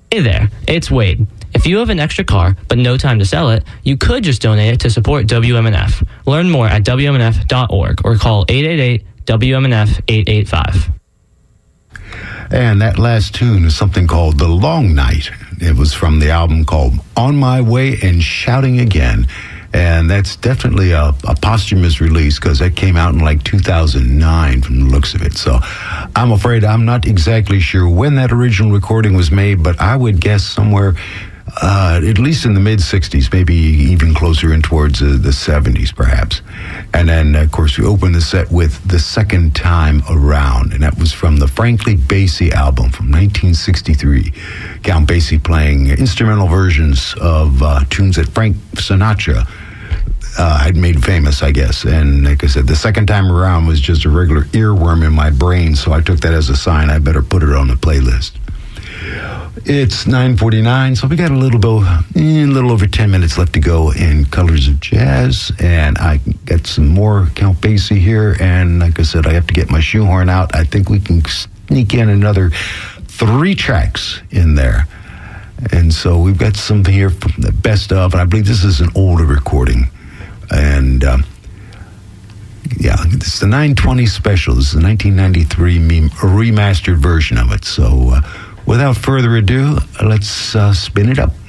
Hey there, it's Wade. If you have an extra car but no time to sell it, you could just donate it to support WMNF. Learn more at WMNF.org or call 888-WMNF-885. And that last tune is something called The Long Night. It was from the album called On My Way and Shouting Again. And that's definitely a posthumous release because that came out in like 2009 from the looks of it. So I'm afraid I'm not exactly sure when that original recording was made, but I would guess somewhere at least in the mid-'60s, maybe even closer in towards the '70s, perhaps. And then, of course, we opened the set with The Second Time Around, and that was from the Frankly Basie album from 1963. Count Basie playing instrumental versions of tunes that Frank Sinatra had made famous, I guess. And like I said, The Second Time Around was just a regular earworm in my brain, so I took that as a sign I better put it on the playlist. It's 9:49, so we got a little over 10 minutes left to go in Colors of Jazz, and I got some more Count Basie here, and like I said, I have to get my shoehorn out. I think we can sneak in another 3 tracks in there. And so we've got something here from the best of, and I believe this is an older recording. And it's the 920 special. This is the 1993 remastered version of it. So without further ado, let's spin it up.